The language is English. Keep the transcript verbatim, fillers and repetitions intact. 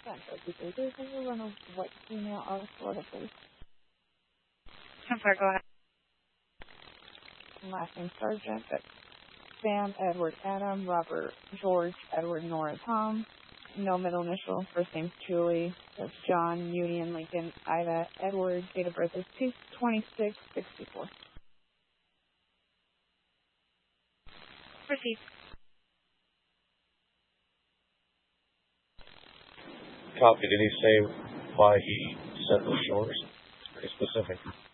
Can you run a white female out of Florida, please? I'm sorry, go ahead. Last name Sargent. That's Sam, Edward, Adam, Robert, George, Edward, Nora, Tom. No middle initial. First name's Julie. That's John, Union, Lincoln, Ida, Edward. Date of birth is two twenty-six sixty-four. Proceed. Copy. Did he say why he set the shores? Pretty specific.